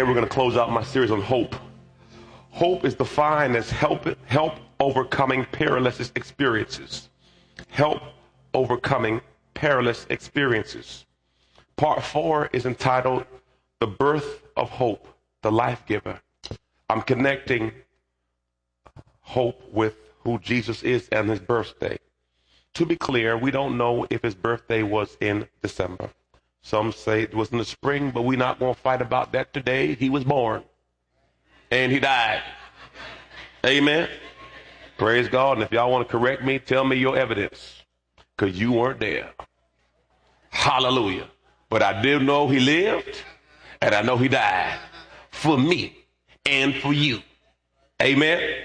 we're going to close out my series on hope. Hope is defined as help overcoming perilous experiences. Help overcoming perilous experiences. Part 4 is entitled The Birth of Hope, the Life Giver. I'm connecting hope with who Jesus is and his birthday. To be clear, we don't know if his birthday was in December. Some say it was in the spring, but we're not going to fight about that today. He was born and he died. Amen. Praise God. And if y'all want to correct me, tell me your evidence, because you weren't there. Hallelujah. But I do know he lived, and I know he died for me and for you. Amen.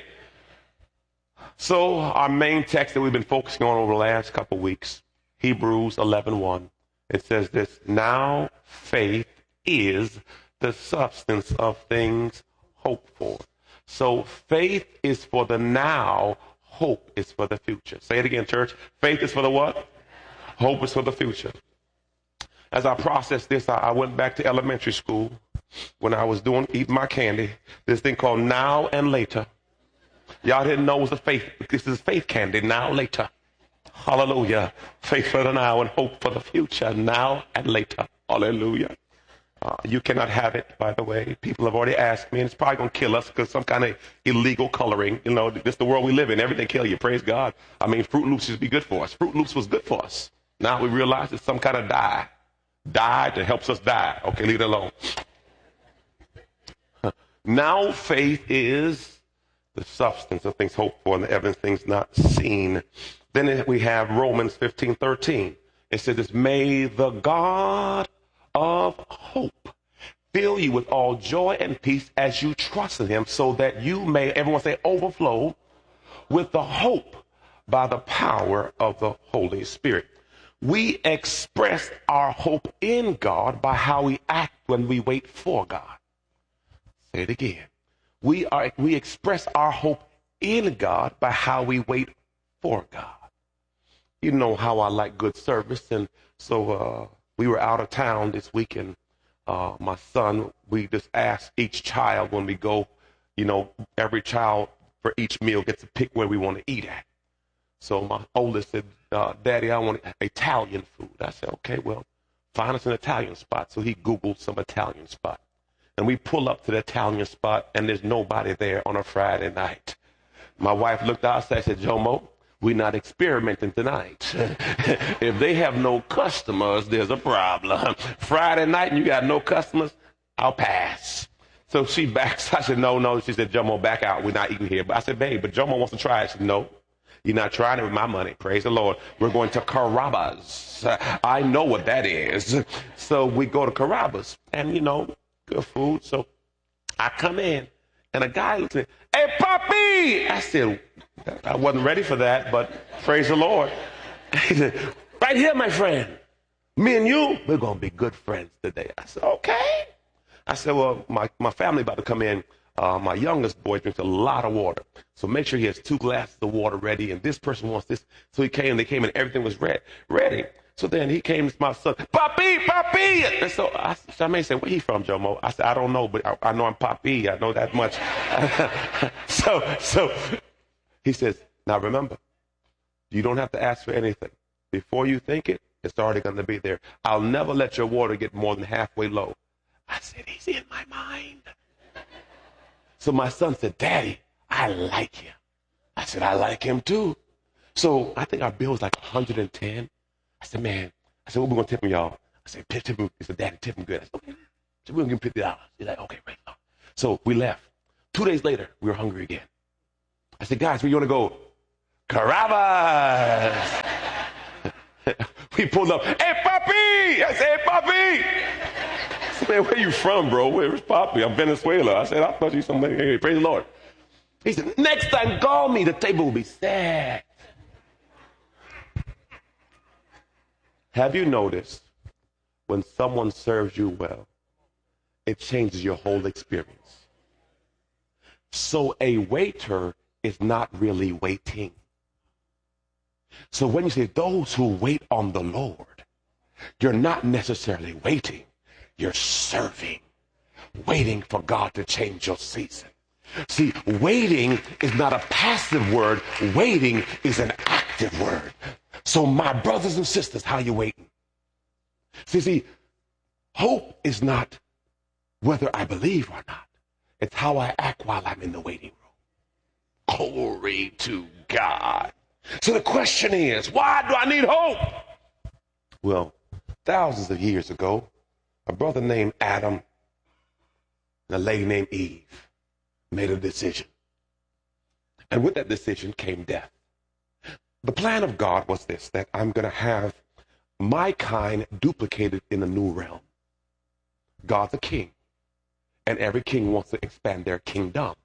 So our main text that we've been focusing on over the last couple of weeks, Hebrews 11:1. It says this: now faith is the substance of things hoped for. So faith is for the now, hope is for the future. Say it again, church. Faith is for the what? Hope is for the future. As I processed this, I went back to elementary school when I was eating my candy, this thing called Now and Later. Y'all didn't know it was this is faith candy, now, later. Hallelujah. Faith for the now and hope for the future, now and later. Hallelujah. You cannot have it, by the way. People have already asked me, and it's probably going to kill us because some kind of illegal coloring. You know, this is the world we live in. Everything kill you. Praise God. I mean, Fruit Loops should be good for us. Fruit Loops was good for us. Now we realize it's some kind of dye. Dye that helps us die. Okay, leave it alone. Now faith is the substance of things hoped for and the evidence of things not seen. Then we have Romans 15:13. It says this: may the God of hope fill you with all joy and peace as you trust in him, so that you may, everyone say, overflow with the hope by the power of the Holy Spirit. We express our hope in God by how we act when we wait for God. Say it again. We express our hope in God by how we wait for God. You know how I like good service, and so we were out of town this weekend. My son, we just ask each child when we go, you know, every child for each meal gets to pick where we want to eat at. So my oldest said, Daddy, I want Italian food. I said, okay, well, find us an Italian spot. So he Googled some Italian spot. And we pull up to the Italian spot, and there's nobody there on a Friday night. My wife looked outside and said, Jomo, we're not experimenting tonight. If they have no customers, there's a problem. Friday night and you got no customers, I'll pass. So she backs. I said, no. She said, Jomo, back out. We're not eating here. But I said, babe, but Jomo wants to try it. She said, no. You're not trying it with my money. Praise the Lord. We're going to Carrabba's. I know what that is. So we go to Carrabba's, and, you know, good food. So I come in, and a guy looks at me, hey, Papi! I said, I wasn't ready for that, but praise the Lord. He said, right here, my friend. Me and you, we're going to be good friends today. I said, okay. I said, well, my family about to come in. My youngest boy drinks a lot of water. So make sure he has 2 glasses of water ready, and this person wants this. So they came, and everything was ready. So then he came to my son, Papi! And so I may say, where he from, Jomo? I said, I don't know, but I know I'm Papi. I know that much. So he says, now remember, you don't have to ask for anything. Before you think it, it's already going to be there. I'll never let your water get more than halfway low. I said, he's in my mind. So my son said, Daddy, I like him. I said, I like him too. So I think our bill was like 110. I said, man, what we going to tip him, y'all? I said, tip him. He said, Daddy, tip him good. I said, okay. So we're going to give him $50. He's like, okay, great. So we left. 2 days later, we were hungry again. I said, guys, where you want to go? Carrabba's. We pulled up. Hey, Papi! I said, hey, Papi! I said, man, where you from, bro? Where's Papi? I'm Venezuela. I said, I thought you somebody. Hey, praise the Lord. He said, next time, call me. The table will be set. Have you noticed when someone serves you well, it changes your whole experience? So a waiter is not really waiting. So when you say those who wait on the Lord, you're not necessarily waiting, you're serving. waiting for God to change your season. See, waiting is not a passive word. Waiting is an active word. So my brothers and sisters, how you waiting? See, hope is not whether I believe or not. It's how I act while I'm in the waiting room. Glory to God. So the question is, why do I need hope? Well, thousands of years ago, a brother named Adam and a lady named Eve made a decision. And with that decision came death. The plan of God was this, that I'm going to have my kind duplicated in a new realm. God's a king, and every king wants to expand their kingdom.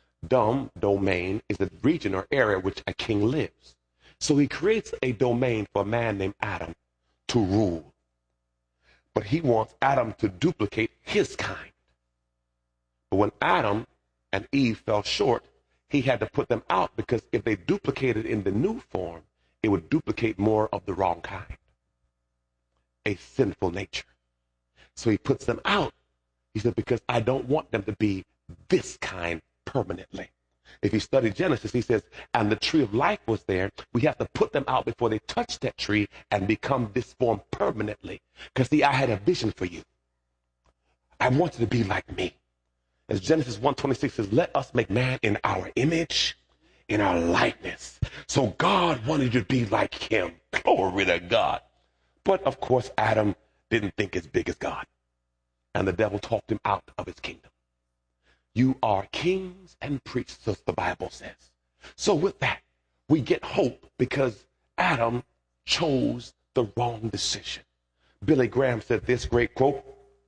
Domain is the region or area which a king lives. So he creates a domain for a man named Adam to rule. But he wants Adam to duplicate his kind. But when Adam and Eve fell short, he had to put them out, because if they duplicated in the new form, it would duplicate more of the wrong kind, a sinful nature. So he puts them out. He said, because I don't want them to be this kind permanently. If you study Genesis, he says, and the tree of life was there. We have to put them out before they touch that tree and become this form permanently. Because see, I had a vision for you. I want you to be like me. As Genesis 1:26 says, let us make man in our image, in our likeness. So God wanted you to be like him. Glory to God. But of course, Adam didn't think as big as God. And the devil talked him out of his kingdom. You are kings and priests, as the Bible says. So with that, we get hope because Adam chose the wrong decision. Billy Graham said this great quote,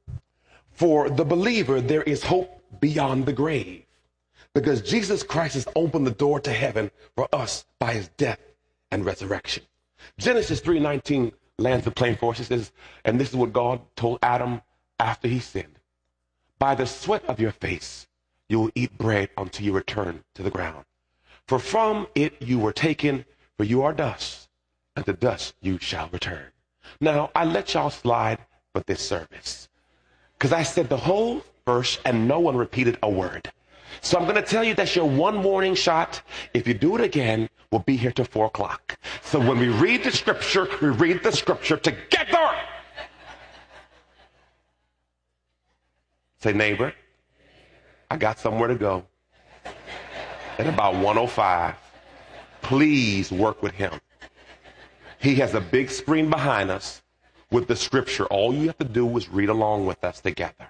for the believer, there is hope beyond the grave, because Jesus Christ has opened the door to heaven for us by his death and resurrection. Genesis 3:19 lands the plane for us. It says, and this is what God told Adam after he sinned. By the sweat of your face, you will eat bread until you return to the ground. For from it you were taken, for you are dust, and to dust you shall return. Now, I let y'all slide for this service, because I said the whole verse and no one repeated a word. So I'm going to tell you that's your one warning shot. If you do it again, we'll be here till 4 o'clock. So when we read the scripture together. Say, neighbor, I got somewhere to go. At about 1:05, please work with him. He has a big screen behind us with the scripture. All you have to do is read along with us together.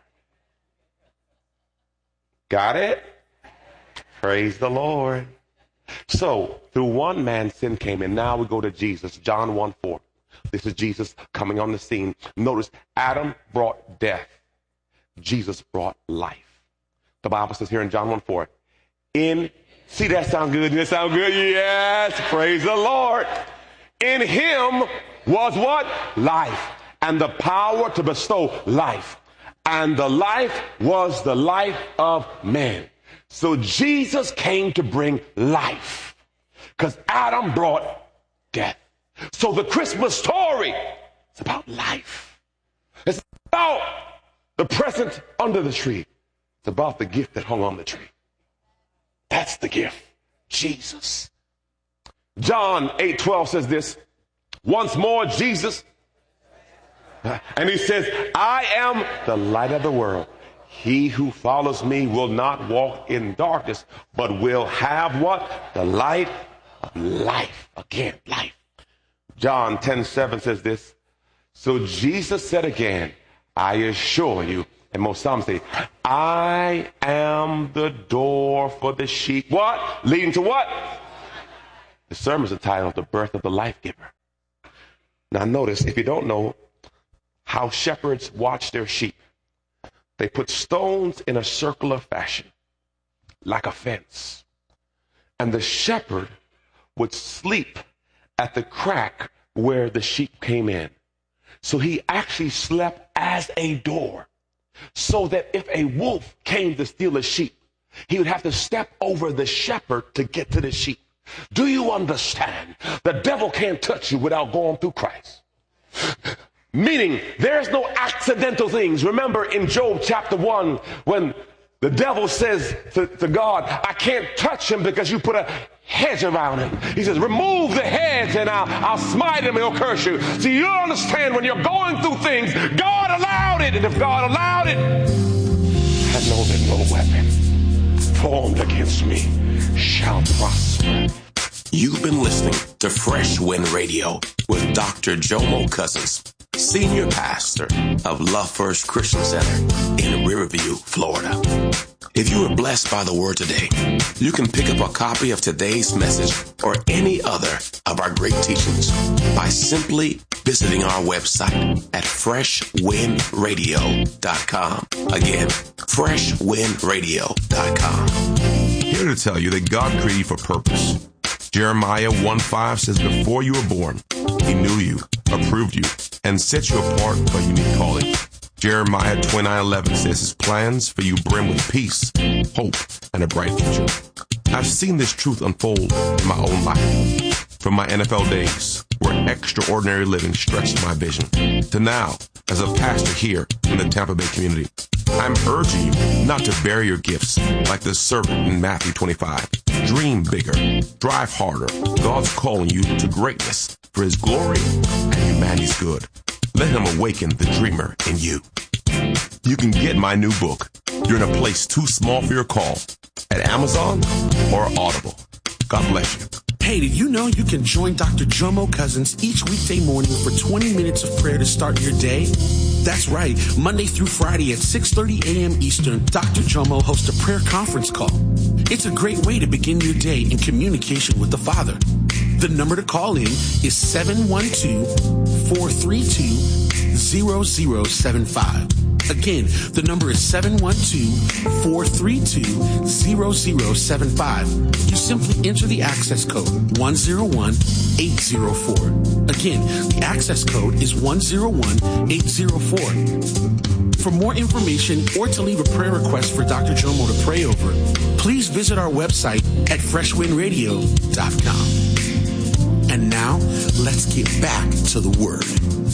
Got it? Praise the Lord. So, through one man, sin came in. Now we go to Jesus, John 1:4. This is Jesus coming on the scene. Notice, Adam brought death. Jesus brought life. The Bible says here in John 1:4, see that sound good? Does that sound good? Yes, praise the Lord. In him was what? Life. And the power to bestow life. And the life was the life of man. So Jesus came to bring life, because Adam brought death. So the Christmas story is about life. It's about the present under the tree. It's about the gift that hung on the tree. That's the gift, Jesus. John 8:12 says this. Once more, Jesus, and he says, I am the light of the world. He who follows me will not walk in darkness, but will have what? The light of life. Again, life. John 10:7 says this. So Jesus said again, I assure you, and most psalms say, I am the door for the sheep. What? Leading to what? The sermon's entitled The Birth of the Life Giver. Now notice, if you don't know how shepherds watch their sheep, they put stones in a circular fashion, like a fence. And the shepherd would sleep at the crack where the sheep came in. So he actually slept as a door, so that if a wolf came to steal a sheep, he would have to step over the shepherd to get to the sheep. Do you understand? The devil can't touch you without going through Christ. Meaning, there's no accidental things. Remember in Job chapter 1, when the devil says to God, I can't touch him because you put a hedge around him. He says, remove the hedge and I'll smite him and he'll curse you. See, you understand when you're going through things, God allowed it. And if God allowed it, I know that no weapon formed against me shall prosper. You've been listening to Fresh Wind Radio with Dr. Jomo Cousins, Senior Pastor of Love First Christian Center in Riverview, Florida. If you were blessed by the word today, you can pick up a copy of today's message or any other of our great teachings by simply visiting our website at freshwindradio.com. Again, freshwindradio.com. Here to tell you that God created you for purpose. Jeremiah 1:5 says, before you were born, he knew you, approved you, and set you apart for a unique calling. Jeremiah 29:11 says his plans for you brim with peace, hope, and a bright future. I've seen this truth unfold in my own life. From my NFL days, where extraordinary living stretched my vision, to now, as a pastor here in the Tampa Bay community. I'm urging you not to bury your gifts like the servant in Matthew 25. Dream bigger, drive harder. God's calling you to greatness for his glory and humanity's good. Let him awaken the dreamer in you. You can get my new book, You're in a Place Too Small for Your Call, at Amazon or Audible. God bless you. Hey, did you know you can join Dr. Jomo Cousins each weekday morning for 20 minutes of prayer to start your day? That's right. Monday through Friday at 6:30 a.m. Eastern, Dr. Jomo hosts a prayer conference call. It's a great way to begin your day in communication with the Father. The number to call in is 712-432-0075. Again, the number is 712-432-0075. You simply enter the access code 101804. Again, the access code is 101804. For more information or to leave a prayer request for Dr. Jomo to pray over, please visit our website at freshwindradio.com. And now, let's get back to the Word.